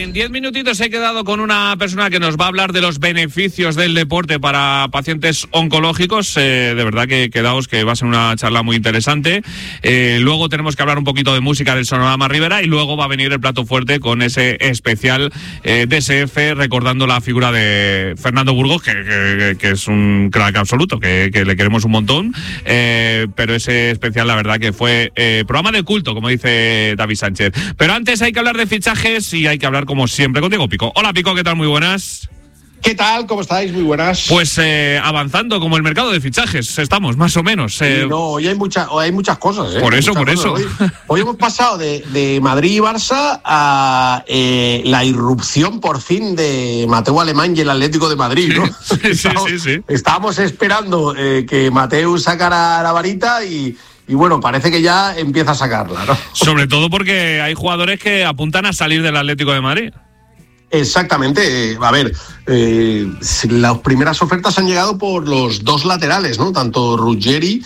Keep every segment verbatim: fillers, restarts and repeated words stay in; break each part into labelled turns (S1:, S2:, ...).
S1: En diez minutitos he quedado con una persona que nos va a hablar de los beneficios del deporte para pacientes oncológicos. Eh, de verdad que quedaos que va a ser una charla muy interesante. Eh, luego tenemos que hablar un poquito de música del Sonorama Rivera y luego va a venir el plato fuerte con ese especial eh, D S F recordando la figura de Fernando Burgos, que, que, que es un crack absoluto, que, que le queremos un montón. Eh, pero ese especial, la verdad que fue eh, programa de culto, como dice David Sánchez. Pero antes hay que hablar de fichajes y hay que hablar como siempre con Diego Pico. Hola Pico, ¿qué tal? Muy buenas.
S2: ¿Qué tal? ¿Cómo estáis? Muy buenas.
S1: Pues eh, avanzando como el mercado de fichajes, estamos más o menos. Eh.
S2: Sí, no, hoy hay, mucha, hoy hay muchas cosas. ¿eh?
S1: Por eso, por
S2: cosas.
S1: eso.
S2: Hoy, hoy hemos pasado de, de Madrid y Barça a eh, la irrupción por fin de Mateu Alemán y el Atlético de Madrid, ¿no?
S1: Sí, sí,
S2: estábamos,
S1: sí, sí.
S2: estábamos esperando eh, que Mateu sacara la varita y... Y bueno, parece que ya empieza a sacarla, ¿no?
S1: Sobre todo porque hay jugadores que apuntan a salir del Atlético de Madrid.
S2: Exactamente. A ver, eh, las primeras ofertas han llegado por los dos laterales, ¿no? Tanto Ruggeri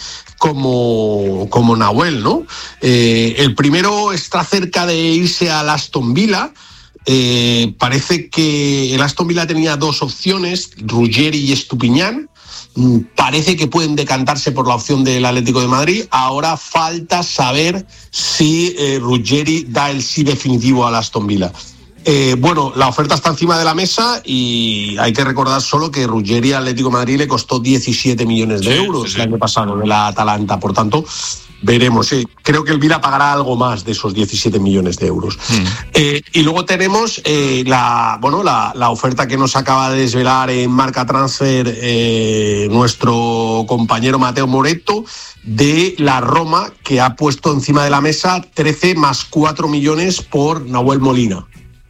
S2: como, como Nahuel, ¿no? Eh, el primero está cerca de irse al Aston Villa. Eh, parece que el Aston Villa tenía dos opciones, Ruggeri y Estupiñán. Parece que pueden decantarse por la opción del Atlético de Madrid. Ahora falta saber si eh, Ruggeri da el sí definitivo al Aston Villa. Eh, bueno, la oferta está encima de la mesa y hay que recordar solo que Ruggeri al Atlético de Madrid le costó diecisiete millones de
S1: sí,
S2: euros
S1: sí, sí.
S2: el año pasado de la Atalanta. Por tanto, veremos. Sí. Creo que el Villa pagará algo más de esos diecisiete millones de euros. Mm. Eh, y luego tenemos eh, la, bueno, la, la oferta que nos acaba de desvelar en Marca Transfer eh, nuestro compañero Mateo Moretto de la Roma, que ha puesto encima de la mesa trece más cuatro millones por Nahuel Molina.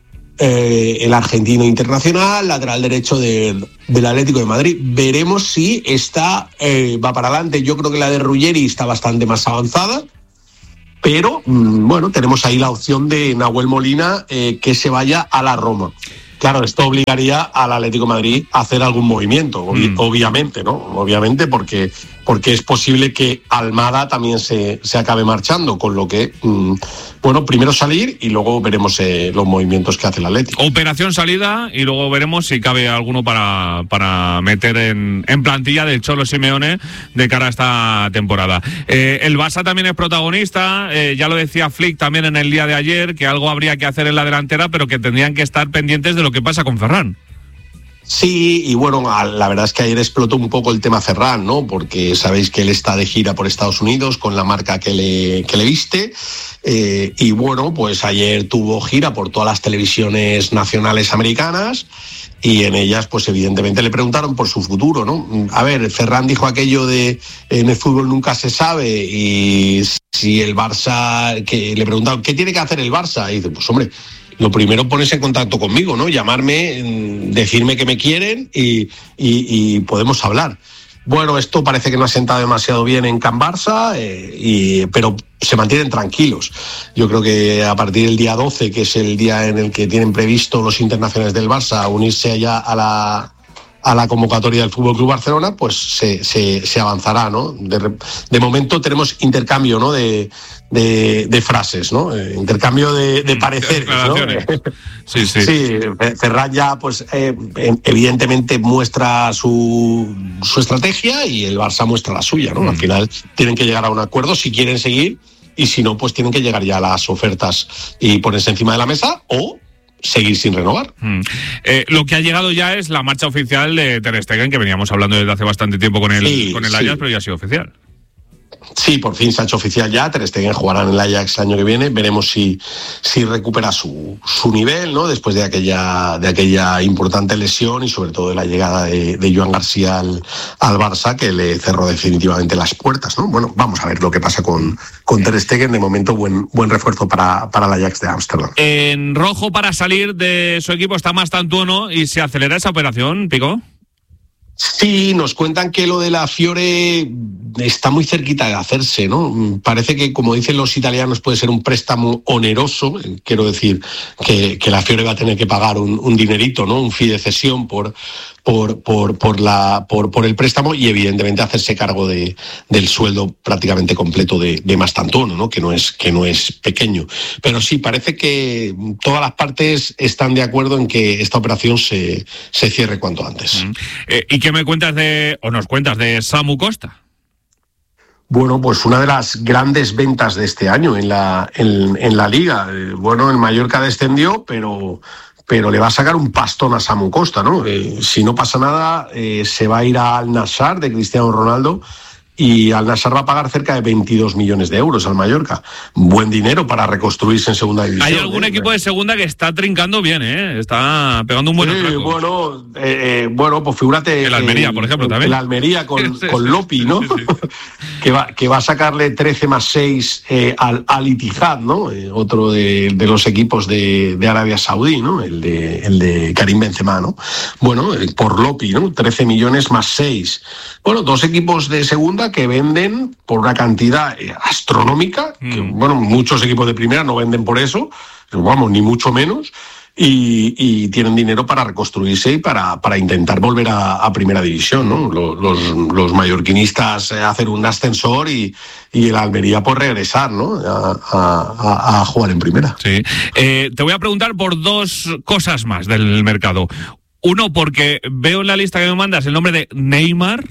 S2: Eh, el argentino internacional, lateral derecho de, del Atlético de Madrid. Veremos si esta eh, va para adelante. Yo creo que la de Ruggeri está bastante más avanzada, pero mmm, bueno, tenemos ahí la opción de Nahuel Molina eh, que se vaya a la Roma. Claro, esto obligaría al Atlético de Madrid a hacer algún movimiento, ob- mm. obviamente, ¿no? Obviamente, porque, porque es posible que Almada también se, se acabe marchando, con lo que, mmm, bueno, primero salir y luego veremos eh, los movimientos que hace el Atlético.
S1: Operación salida y luego veremos si cabe alguno para, para meter en, en plantilla del Cholo Simeone de cara a esta temporada. Eh, el Barça también es protagonista, eh, ya lo decía Flick también en el día de ayer, que algo habría que hacer en la delantera, pero que tendrían que estar pendientes de lo que pasa con Ferran.
S2: Sí, y bueno, la verdad es que ayer explotó un poco el tema Ferran, ¿no? Porque sabéis que él está de gira por Estados Unidos con la marca que le, que le viste. Eh, y bueno, pues ayer tuvo gira por todas las televisiones nacionales americanas y en ellas, pues evidentemente le preguntaron por su futuro, ¿no? A ver, Ferran dijo aquello de en el fútbol nunca se sabe y si el Barça, que le preguntaron, ¿qué tiene que hacer el Barça? Y dice, pues hombre, lo primero ponerse en contacto conmigo, ¿no? Llamarme, decirme que me quieren y, y, y podemos hablar. Bueno, esto parece que no ha sentado demasiado bien en Can Barça, eh, y, pero se mantienen tranquilos. Yo creo que a partir del día doce, que es el día en el que tienen previsto los internacionales del Barça unirse allá a la... a la convocatoria del F C Barcelona, pues se, se, se avanzará, ¿no? De, de momento tenemos intercambio, ¿no? De, de, de frases, ¿no? Eh, intercambio de, de pareceres, ¿no?
S1: Sí, sí.
S2: Sí, Ferran ya, pues, eh, evidentemente muestra su, su estrategia y el Barça muestra la suya, ¿no? Mm. Al final tienen que llegar a un acuerdo si quieren seguir y si no, pues tienen que llegar ya a las ofertas y ponerse encima de la mesa o seguir sin renovar.
S1: Mm. Eh, lo que ha llegado ya es la marcha oficial de Ter Stegen, que veníamos hablando desde hace bastante tiempo con el, sí, con el Ajax, sí. Pero ya ha sido oficial.
S2: Sí, por fin se ha hecho oficial ya. Ter Stegen jugará en el Ajax el año que viene. Veremos si, si recupera su, su nivel, ¿no? Después de aquella, de aquella importante lesión y sobre todo de la llegada de, de Joan García al, al Barça, que le cerró definitivamente las puertas, ¿no? Bueno, vamos a ver lo que pasa con, con Ter Stegen. De momento, buen, buen refuerzo para, para el Ajax de Ámsterdam.
S1: En rojo para salir de su equipo está Mastantuono y se acelera esa operación, Pico.
S2: Sí, nos cuentan que lo de la Fiore está muy cerquita de hacerse, ¿no? Parece que, como dicen los italianos, puede ser un préstamo oneroso. Quiero decir que, que la Fiore va a tener que pagar un, un dinerito, ¿no? Un fee de cesión por, por, por, por, la, por, por el préstamo y evidentemente hacerse cargo de, del sueldo prácticamente completo de, de Mastantuono, ¿no? Que no es, que no es pequeño. Pero sí, parece que todas las partes están de acuerdo en que esta operación se, se cierre cuanto antes.
S1: Mm. Eh, ¿Y qué me cuentas de, o nos cuentas de Samu Costa?
S2: Bueno, pues una de las grandes ventas de este año en la, en, en la Liga. Bueno, el Mallorca descendió, pero, pero le va a sacar un pastón a Samu Costa, ¿no? Eh, si no pasa nada, eh, se va a ir al Nassr de Cristiano Ronaldo y al Nassr va a pagar cerca de veintidós millones de euros al Mallorca. Buen dinero para reconstruirse en segunda división.
S1: Hay algún ¿eh? equipo de segunda que está trincando bien, ¿eh? Está pegando un buen
S2: sí, bueno, eh, bueno, pues figúrate.
S1: El Almería, eh, por ejemplo, también.
S2: El Almería con, sí, con Lopi, ¿no? Sí, sí. que, va, que va a sacarle trece más seis eh, al Al Ittihad, ¿no? Eh, otro de, de los equipos de, de Arabia Saudí, ¿no? El de, el de Karim Benzema, ¿no? Bueno, eh, por Lopi, ¿no? trece millones más seis. Bueno, dos equipos de segunda que venden por una cantidad astronómica, mm. que, bueno, muchos equipos de primera no venden por eso, vamos, ni mucho menos, y, y tienen dinero para reconstruirse y para, para intentar volver a, a primera división, ¿no? Los, los, los mallorquinistas hacer un ascensor y, y el Almería por regresar, ¿no? A, a, a jugar en primera.
S1: Sí. Eh, te voy a preguntar por dos cosas más del mercado. Uno, porque veo en la lista que me mandas el nombre de Neymar.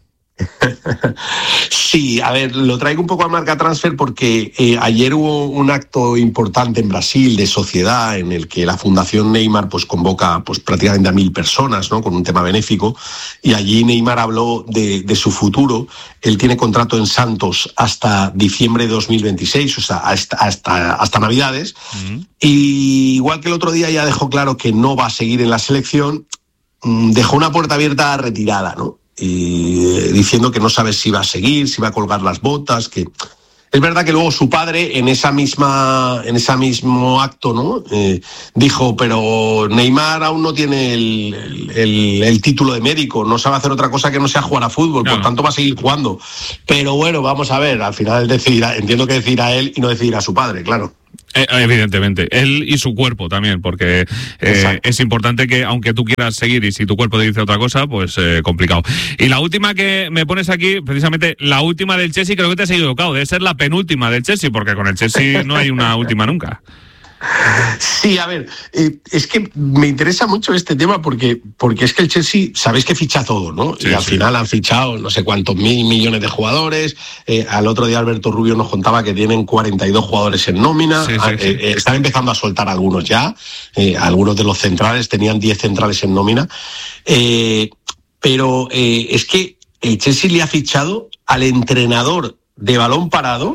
S2: Sí, a ver, lo traigo un poco a Marca Transfer porque eh, ayer hubo un acto importante en Brasil de sociedad en el que la Fundación Neymar pues convoca pues prácticamente a mil personas, ¿no? Con un tema benéfico, y allí Neymar habló de, de su futuro. Él tiene contrato en Santos hasta diciembre de dos mil veintiséis, o sea, hasta, hasta, hasta Navidades, uh-huh. Y igual que el otro día ya dejó claro que no va a seguir en la selección, dejó una puerta abierta a retirada, ¿no? Y diciendo que no sabe si va a seguir, si va a colgar las botas, que es verdad que luego su padre en esa misma, en ese mismo acto, ¿no? Eh, dijo, pero Neymar aún no tiene el, el, el título de médico, no sabe hacer otra cosa que no sea jugar a fútbol, no. Por tanto va a seguir jugando. Pero bueno, vamos a ver, al final decidirá, entiendo que decidirá él y no decidirá a su padre, claro.
S1: Eh, evidentemente, él y su cuerpo también, porque eh, es importante que aunque tú quieras seguir y si tu cuerpo te dice otra cosa, pues eh, complicado. Y la última que me pones aquí, precisamente la última del Chelsea, creo que te has equivocado, debe ser la penúltima del Chelsea, porque con el Chelsea no hay una última nunca.
S2: Sí, a ver, eh, es que me interesa mucho este tema porque, porque es que el Chelsea, sabéis que ficha todo, ¿no? Sí, y al sí. final han fichado no sé cuántos mil millones de jugadores. Eh, al otro día Alberto Rubio nos contaba que tienen cuarenta y dos jugadores en nómina. Sí, sí, eh, sí. Eh, están empezando a soltar algunos ya. Eh, algunos de los centrales tenían diez centrales en nómina. Eh, pero eh, es que el Chelsea le ha fichado al entrenador de balón parado,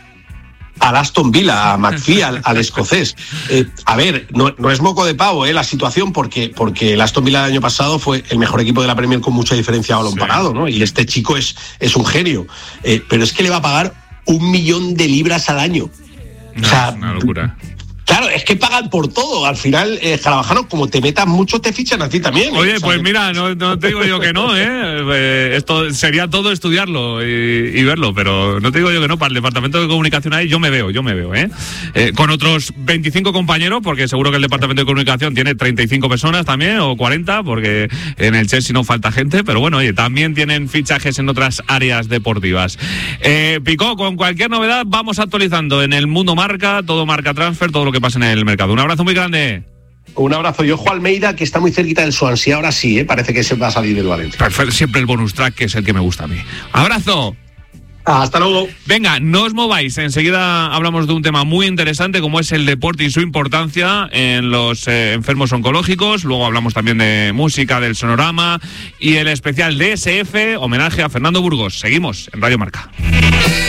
S2: al Aston Villa, a McPhee, al, al escocés. Eh, a ver, no, no es moco de pavo eh, la situación, porque, porque el Aston Villa del año pasado fue el mejor equipo de la Premier con mucha diferencia a balón sí. parado, ¿no? Y este chico es, es un genio. Eh, pero es que le va a pagar un millón de libras al año.
S1: No, o sea, es una locura.
S2: Claro, es que pagan por todo. Al final, eh, Carvajal, como te metas mucho, te fichan a ti también. ¿eh?
S1: Oye, pues mira, no, no te digo yo que no, ¿eh? eh esto sería todo estudiarlo y, y verlo, pero no te digo yo que no. Para el departamento de comunicación ahí yo me veo, yo me veo, ¿eh? eh con otros veinticinco compañeros, porque seguro que el departamento de comunicación tiene treinta y cinco personas también, o cuarenta, porque en el Chelsea no falta gente, pero bueno, oye, también tienen fichajes en otras áreas deportivas. Eh, Picó, con cualquier novedad vamos actualizando en el Mundo Marca, todo Marca Transfer, todo lo que pasa en el mercado. Un abrazo muy grande.
S2: Un abrazo. Y ojo Almeida, que está muy cerquita del Swansea. Ahora sí, ¿eh? Parece que se va a salir del Valencia.
S1: Perfecto. Siempre el bonus track, que es el que me gusta a mí. Abrazo.
S2: Hasta luego.
S1: Venga, no os mováis. Enseguida hablamos de un tema muy interesante como es el deporte y su importancia en los eh, enfermos oncológicos. Luego hablamos también de música, del sonorama y el especial D S F, homenaje a Fernando Burgos. Seguimos en Radio Marca.